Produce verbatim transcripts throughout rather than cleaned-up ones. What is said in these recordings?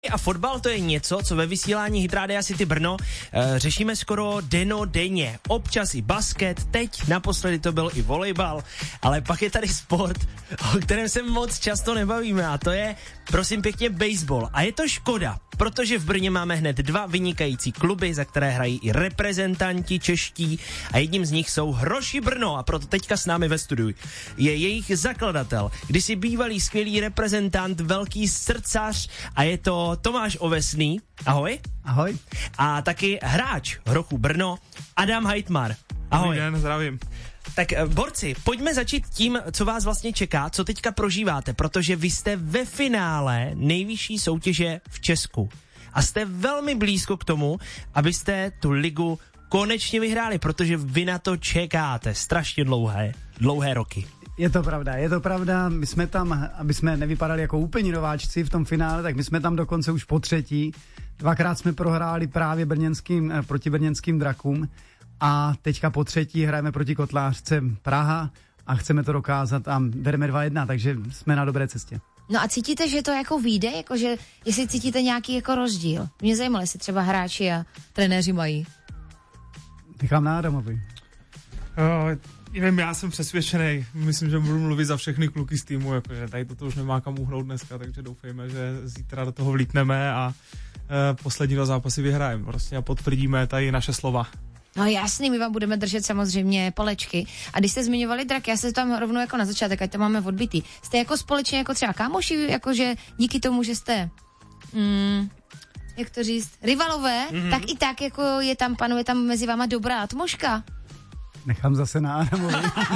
A fotbal to je něco, co ve vysílání Hit Rádia City Brno e, řešíme skoro denodenně. Občas i basket, teď naposledy to byl i volejbal, ale pak je tady sport, o kterém se moc často nebavíme, a to je, prosím pěkně, baseball. A je to škoda, protože v Brně máme hned dva vynikající kluby, za které hrají i reprezentanti čeští, a jedním z nich jsou Hroši Brno, a proto teďka s námi ve studiu je jejich zakladatel, kdysi bývalý skvělý reprezentant, velký srdcař, a je to Tomáš Ovesný. Ahoj. Ahoj. A taky hráč Hrochů Brno Adam Heitmar. Ahoj. Dobrý den, zdravím. Tak borci, pojďme začít tím, co vás vlastně čeká, co teďka prožíváte, protože vy jste ve finále nejvyšší soutěže v Česku a jste velmi blízko k tomu, abyste tu ligu konečně vyhráli, protože vy na to čekáte strašně dlouhé, dlouhé roky. Je to pravda, je to pravda, my jsme tam, aby jsme nevypadali jako úplně nováčci v tom finále, tak my jsme tam dokonce už po třetí. Dvakrát jsme prohráli právě brněnským, proti brněnským drakům a teďka po třetí hrajeme proti Kotlářce Praha a chceme to dokázat a vedeme dva jedna, takže jsme na dobré cestě. No a cítíte, že to jako vyjde, jakože jestli cítíte nějaký jako rozdíl? Mě zajímalo, jestli třeba hráči a trenéři mají. Nechám na Adamovi. Uh, nevím, já jsem přesvědčený, myslím, že budu mluvit za všechny kluky z týmu, jakože tady toto už nemá kam uhnout dneska, takže doufejme, že zítra do toho vlítneme a uh, poslední dva zápasy vyhrajeme prostě a potvrdíme tady naše slova. No jasný, my vám budeme držet samozřejmě palečky. A když jste zmiňovali draky, já se tam rovnou jako na začátek, ať to máme odbitý. Jste jako společně jako třeba kámoši, jakože díky tomu, že jste, mm, jak to říct, rivalové, mm-hmm. tak i tak jako je tam, panuje tam mezi váma dobrá atmosféra. Nechám zase na Adamovi.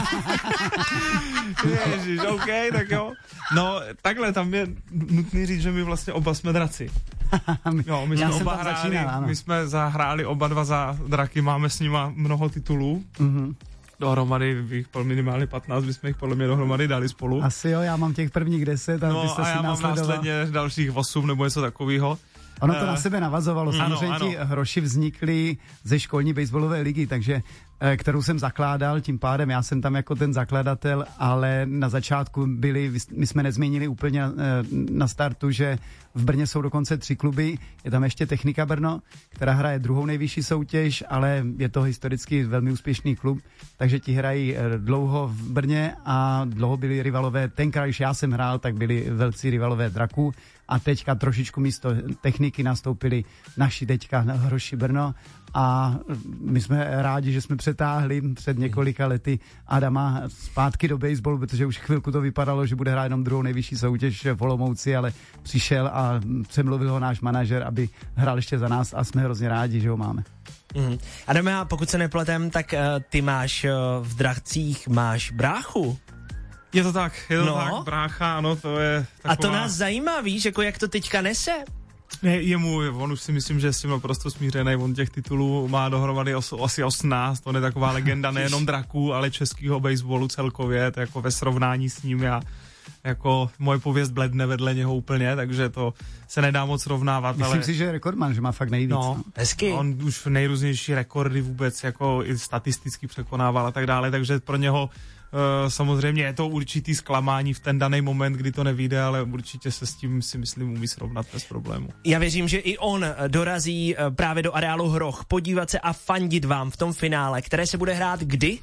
Ježiš, OK, tak jo. No, takhle, tam je nutný říct, že my vlastně oba jsme draci. Jo, my jsme oba hráli, začínal, my jsme zahráli oba dva za draky, máme s nima mnoho titulů. Mm-hmm. Dohromady bych pol minimálně patnáct, bychom jich podle mě dohromady dali spolu. Asi jo, já mám těch prvních deset a no, ty jste a si já mám následně dalších osm nebo něco takového. Ono to uh, na sebe navazovalo. Samozřejmě ano, ano. Ti Hroši vznikli ze školní baseballové ligy, takže kterou jsem zakládal, tím pádem já jsem tam jako ten zakladatel, ale na začátku byli, my jsme nezměnili úplně na startu, že v Brně jsou dokonce tři kluby, je tam ještě Technika Brno, která hraje druhou nejvyšší soutěž, ale je to historicky velmi úspěšný klub, takže ti hrají dlouho v Brně a dlouho byli rivalové, tenkrát, když já jsem hrál, tak byli velcí rivalové Draků a teďka trošičku místo Techniky nastoupili naši teďka Hroši Brno. A my jsme rádi, že jsme přetáhli před několika lety Adama zpátky do baseballu, protože už chvilku to vypadalo, že bude hrát jenom druhou nejvyšší soutěž v Olomouci, ale přišel a přemluvil ho náš manažer, aby hrál ještě za nás a jsme hrozně rádi, že ho máme. Mm. Adame, a pokud se nepletem, tak uh, ty máš uh, v Drahcích máš bráchu. Je to tak, je to no. tak, brácha, ano, to je taková... A to nás zajímá, víš, jako jak to teďka nese? Je, je můj, on už si myslím, že je s tím naprosto smířený, on těch titulů má dohromady os, asi osmnáct, on je taková legenda nejenom draků, ale českého baseballu celkově, to jako ve srovnání s ním já, jako moje pověst bledne vedle něho úplně, takže to se nedá moc rovnávat. Myslím ale... si, že je rekordman, že má fakt nejvíc. No, no. hezky. On už nejrůznější rekordy vůbec jako i statisticky překonával a tak dále, takže pro něho Uh, samozřejmě je to určitý zklamání v ten daný moment, kdy to nevyjde, ale určitě se s tím si myslím umí srovnat bez problému. Já věřím, že i on dorazí právě do areálu Hroch podívat se a fandit vám v tom finále, které se bude hrát kdy?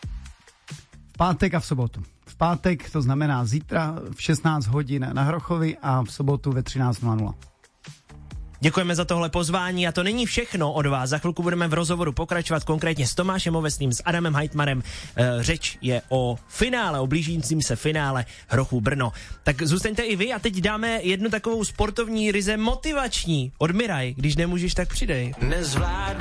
V pátek a v sobotu. V pátek, to znamená zítra v šestnáct hodin na Hrochovi a v sobotu ve třináct nula nula. Děkujeme za tohle pozvání a to není všechno od vás. Za chvilku budeme v rozhovoru pokračovat konkrétně s Tomášem Ovesným, s Adamem Heitmarem. E, řeč je o finále, o blížícím se finále Hrochů Brno. Tak zůstaňte i vy a teď dáme jednu takovou sportovní ryze motivační od Miraj. Když nemůžeš, tak přidej. Nezvládám.